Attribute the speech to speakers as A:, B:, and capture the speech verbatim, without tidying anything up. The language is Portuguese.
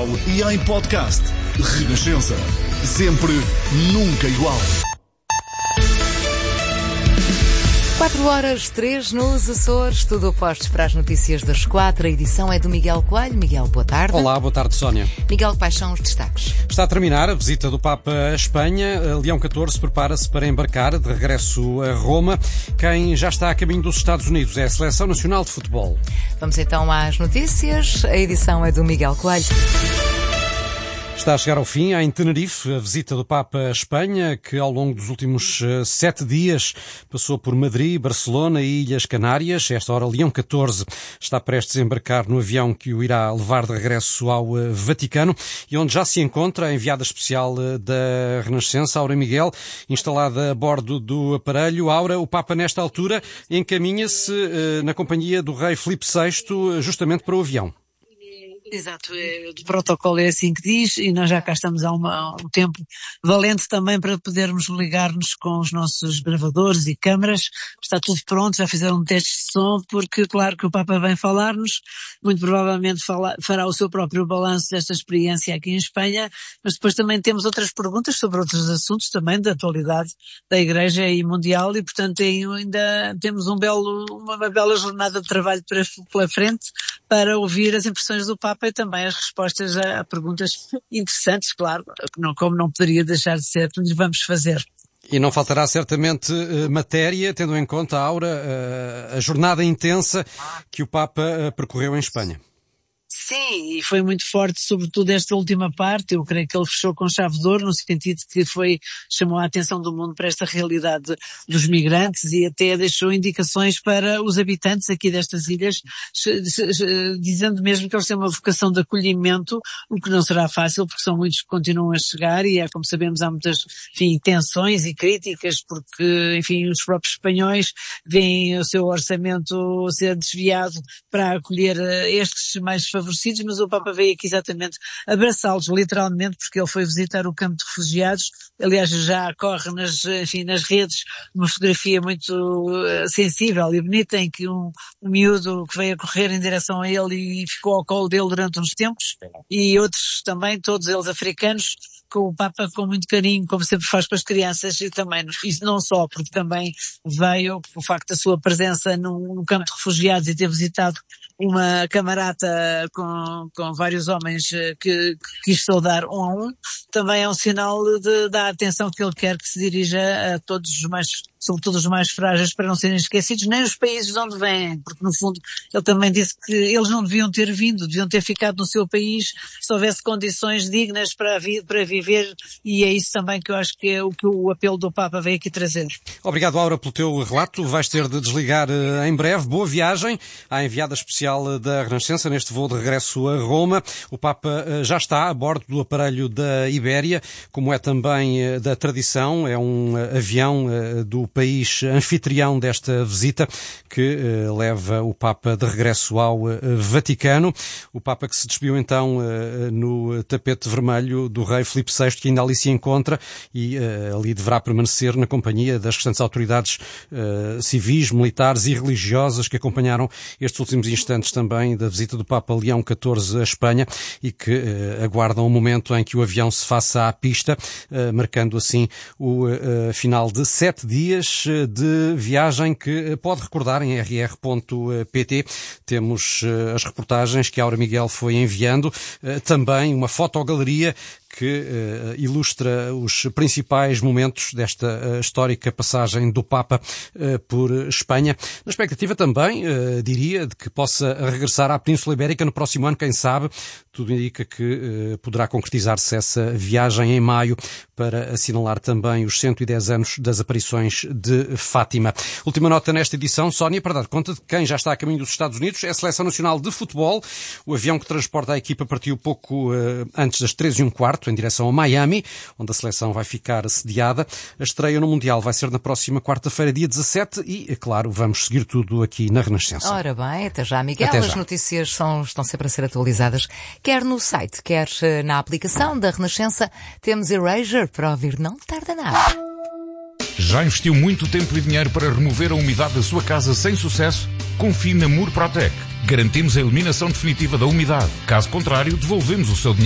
A: digital e em podcast. Renascença. Sempre, nunca igual.
B: quatro horas, três nos Açores, tudo postos para as notícias das quatro. A edição é do Miguel Coelho. Miguel, boa tarde.
C: Olá, boa tarde, Sónia.
B: Miguel, quais são os destaques?
C: Está a terminar a visita do Papa à Espanha. Leão catorze prepara-se para embarcar de regresso a Roma. Quem já está a caminho dos Estados Unidos é a Seleção Nacional de Futebol.
B: Vamos então às notícias. A edição é do Miguel Coelho.
C: Está a chegar ao fim, em Tenerife, a visita do Papa à Espanha, que ao longo dos últimos uh, sete dias passou por Madrid, Barcelona e Ilhas Canárias. Esta hora, Leão catorze está prestes a embarcar no avião que o irá levar de regresso ao uh, Vaticano, e onde já se encontra a enviada especial uh, da Renascença, Aura Miguel, instalada a bordo do aparelho. Aura, o Papa nesta altura encaminha-se uh, na companhia do rei Filipe sexto, uh, justamente para o avião.
D: Exato, é, o protocolo é assim que diz, e nós já cá estamos há, uma, há um tempo valente também para podermos ligar-nos com os nossos gravadores e câmaras. Está tudo pronto, já fizeram um teste de som, porque claro que o Papa vem falar-nos, muito provavelmente fala, fará o seu próprio balanço desta experiência aqui em Espanha, mas depois também temos outras perguntas sobre outros assuntos também da atualidade da Igreja e mundial, e portanto ainda temos um belo, uma bela jornada de trabalho para, pela frente para ouvir as impressões do Papa e também as respostas a, a perguntas interessantes, claro, não, como não poderia deixar de ser, que lhes vamos fazer.
C: E não faltará certamente uh, matéria, tendo em conta, Aura, uh, a jornada intensa que o Papa uh, percorreu em Espanha.
D: Sim, e foi muito forte, sobretudo esta última parte. Eu creio que ele fechou com chave de ouro, no sentido que foi, chamou a atenção do mundo para esta realidade dos migrantes e até deixou indicações para os habitantes aqui destas ilhas, dizendo mesmo que eles têm uma vocação de acolhimento, o que não será fácil, porque são muitos que continuam a chegar e, como sabemos, há muitas, enfim, tensões e críticas, porque, enfim, os próprios espanhóis veem o seu orçamento ser desviado para acolher estes mais favorecidos, mas o Papa veio aqui exatamente abraçá-los, literalmente, porque ele foi visitar o campo de refugiados. Aliás, já corre nas, enfim, nas redes uma fotografia muito uh, sensível e bonita, em que um, um miúdo que veio a correr em direção a ele e ficou ao colo dele durante uns tempos, e outros também, todos eles africanos, com o Papa com muito carinho, como sempre faz para as crianças, e também, isso não só, porque também veio o facto da sua presença no, no campo de refugiados e ter visitado uma camarata com, com vários homens que, que quis saudar um a um, também é um sinal de, da atenção que ele quer que se dirija a todos os mais, sobretudo os mais frágeis, para não serem esquecidos, nem os países de onde vêm, porque no fundo ele também disse que eles não deviam ter vindo, deviam ter ficado no seu país se houvesse condições dignas para, vi, para viver, e é isso também que eu acho que é o que o apelo do Papa veio aqui trazer.
C: Obrigado, Aura, pelo teu relato. Vais ter de desligar uh, em breve. Boa viagem à enviada especial da Renascença neste voo de regresso a Roma. O Papa uh, já está a bordo do aparelho da Ibéria, como é também uh, da tradição. É um uh, avião uh, do país anfitrião desta visita que uh, leva o Papa de regresso ao uh, Vaticano. O Papa que se despiu então uh, no tapete vermelho do rei Filipe sexto, que ainda ali se encontra, e uh, ali deverá permanecer na companhia das restantes autoridades uh, civis, militares e religiosas que acompanharam estes últimos instantes também da visita do Papa Leão catorze à Espanha, e que uh, aguardam o momento em que o avião se faça à pista, uh, marcando assim o uh, final de sete dias de viagem que pode recordar em r r ponto p t. Temos uh, as reportagens que a Aura Miguel foi enviando, uh, também uma fotogaleria que uh, ilustra os principais momentos desta uh, histórica passagem do Papa uh, por Espanha. Na expectativa também, uh, diria, de que possa regressar à Península Ibérica no próximo ano, quem sabe. Tudo indica que uh, poderá concretizar-se essa viagem em maio para assinalar também os cento e dez anos das aparições de Fátima. Última nota nesta edição, Sónia, para dar conta de quem já está a caminho dos Estados Unidos, é a Seleção Nacional de Futebol. O avião que transporta a equipa partiu pouco uh, antes das treze e um quarto, em direção a Miami, onde a seleção vai ficar sediada. A estreia no Mundial vai ser na próxima quarta-feira, dia dezassete, e, é claro, vamos seguir tudo aqui na Renascença.
B: Ora bem, até já, Miguel.
C: Até já.
B: As notícias são, estão sempre a ser atualizadas, quer no site, quer na aplicação da Renascença. Temos Erasure para ouvir, não tarda nada.
E: Já investiu muito tempo e dinheiro para remover a umidade da sua casa sem sucesso? Confie na Murprotec. Garantimos a eliminação definitiva da umidade. Caso contrário, devolvemos o seu dinheiro.